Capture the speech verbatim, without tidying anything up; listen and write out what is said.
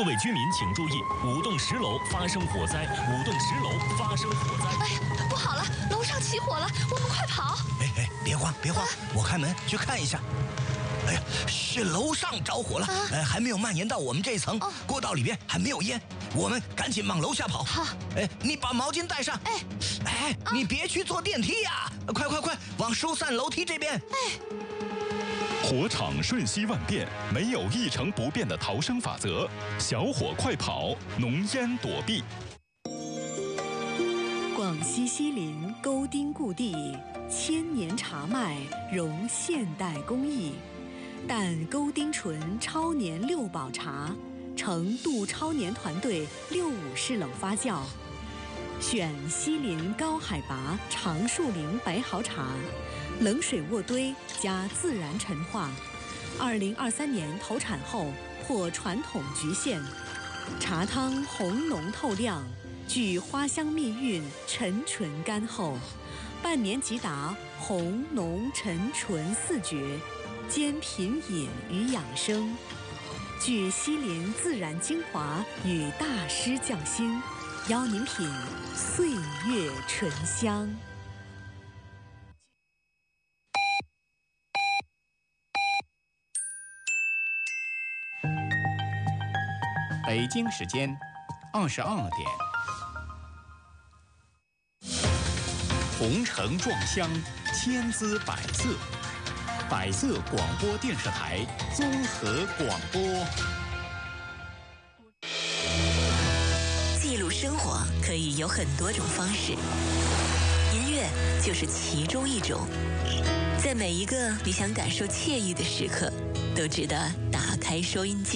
各位居民请注意，五栋十楼发生火灾，五栋十楼发生火灾。 哎呀，不好了，楼上起火了，我们快跑！ 哎哎，别慌别慌，啊、我开门去看一下。哎呀，是楼上着火了，啊、呃，还没有蔓延到我们这层，哦、过道里边还没有烟，我们赶紧往楼下跑。 好， 哎，你把毛巾带上。 哎， 哎，啊、你别去坐电梯呀、啊，快快快，往疏散楼梯这边。 哎。 火场瞬息万变，没有一成不变的逃生法则。小火快跑，浓烟躲避。 广西西林沟丁故地，千年茶麦融现代工艺，但沟丁醇超年六保茶，成杜超年团队六五式冷发酵，选西林高海拔长树林白毫茶。冷水渥堆加自然陈化，二零二三年投产后破传统局限，茶汤红浓透亮，具花香蜜韵，沉醇甘厚，半年即达红浓沉醇四绝，兼品饮与养生，具西林自然精华与大师匠心，邀您品岁月醇香。 北京时间二十二点，红尘撞香，千姿百色，百色广播电视台综合广播。 记录生活可以有很多种方式，音乐就是其中一种。在每一个你想感受惬意的时刻，都值得打开收音机。